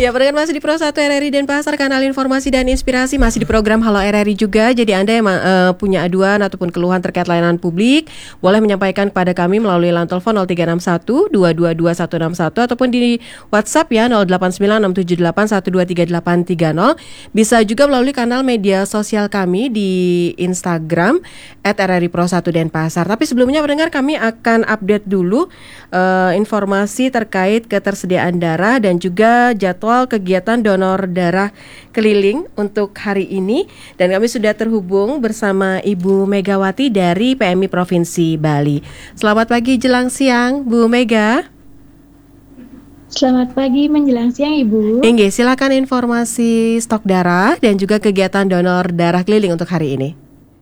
Ya, pendengar masih di Pro 1 RRI Denpasar, kanal informasi dan inspirasi, masih di program Halo RRI juga. Jadi Anda yang punya aduan ataupun keluhan terkait layanan publik, boleh menyampaikan kepada kami melalui line telepon 0361 222 161 ataupun di WhatsApp ya 089678123830. Bisa juga melalui kanal media sosial kami di Instagram @RRI Pro 1 Denpasar. Tapi sebelumnya pendengar, kami akan update dulu informasi terkait ketersediaan darah dan juga jadwal kegiatan donor darah keliling untuk hari ini. Dan kami sudah terhubung bersama Ibu Megawati dari PMI Provinsi Bali. Selamat pagi jelang siang, Bu Mega. Selamat pagi menjelang siang, Ibu. Inge, silakan informasi stok darah dan juga kegiatan donor darah keliling untuk hari ini.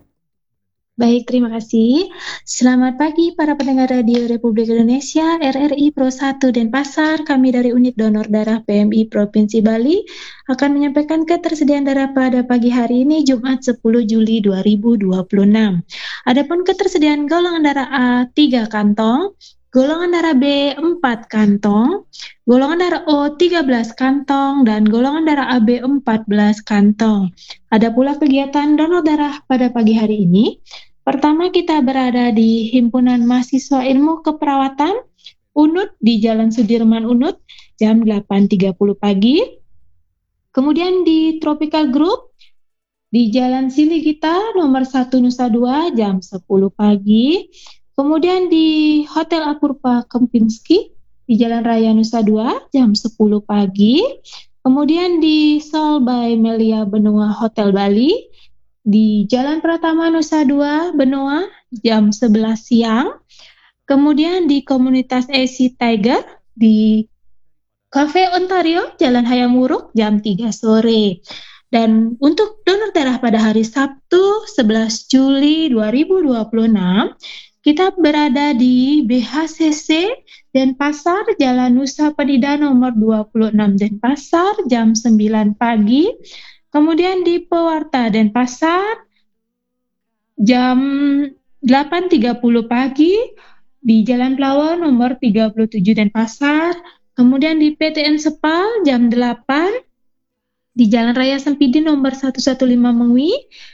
Baik, terima kasih. Selamat pagi para pendengar Radio Republik Indonesia, RRI Pro 1 Denpasar. Kami dari Unit Donor Darah PMI Provinsi Bali akan menyampaikan ketersediaan darah pada pagi hari ini, Jumat 10 Juli 2026. Adapun ketersediaan golongan darah A 3 kantong, golongan darah B 4 kantong, golongan darah O 13 kantong, dan golongan darah AB 14 kantong. Ada pula kegiatan donor darah pada pagi hari ini. Pertama, kita berada di Himpunan Mahasiswa Ilmu Keperawatan UNUT di Jalan Sudirman UNUT jam 8.30 pagi. Kemudian di Tropical Group di Jalan Siligita nomor 1 Nusa Dua jam 10 pagi. Kemudian di Hotel Apurva Kempinski di Jalan Raya Nusa Dua jam 10 pagi. Kemudian di Sol by Melia Benua Hotel Bali di Jalan Pratama Nusa Dua Benua jam 11 siang. Kemudian di Komunitas AC Tiger di Cafe Ontario Jalan Hayam Wuruk jam 3 sore. Dan untuk donor darah pada hari Sabtu 11 Juli 2026, kita berada di BHCC Denpasar, Jalan Nusa Penida nomor 26 Denpasar jam 9 pagi. Kemudian di Pewarta Denpasar jam 8.30 pagi di Jalan Plawa nomor 37 Denpasar. Kemudian di PTN Sepal jam 8 di Jalan Raya Sempidi nomor 115 Mengwi.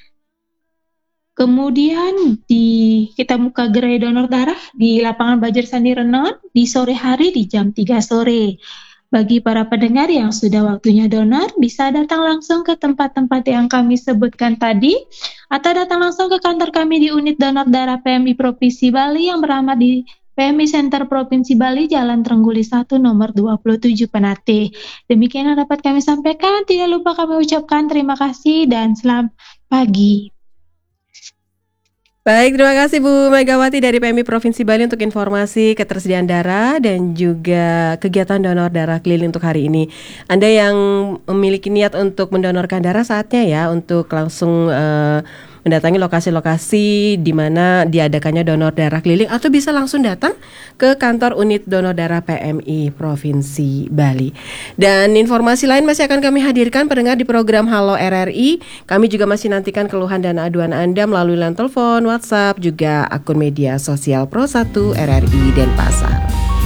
Kemudian di kita buka gerai donor darah di Lapangan Bajar Sandi Renon di sore hari di jam 3 sore. Bagi para pendengar yang sudah waktunya donor, bisa datang langsung ke tempat-tempat yang kami sebutkan tadi, atau datang langsung ke kantor kami di Unit Donor Darah PMI Provinsi Bali yang beralamat di PMI Center Provinsi Bali, Jalan Trengguli 1, nomor 27 Penate. Demikian yang dapat kami sampaikan. Tidak lupa kami ucapkan terima kasih dan selamat pagi. Baik, terima kasih Bu Megawati dari PMI Provinsi Bali untuk informasi ketersediaan darah dan juga kegiatan donor darah keliling untuk hari ini. Anda yang memiliki niat untuk mendonorkan darah, saatnya ya untuk langsung mendatangi lokasi-lokasi di mana diadakannya donor darah keliling, atau bisa langsung datang ke kantor Unit Donor Darah PMI Provinsi Bali. Dan informasi lain masih akan kami hadirkan pendengar di program Halo RRI. Kami juga masih nantikan keluhan dan aduan Anda melalui line telepon, WhatsApp, juga akun media sosial Pro 1 RRI Denpasar.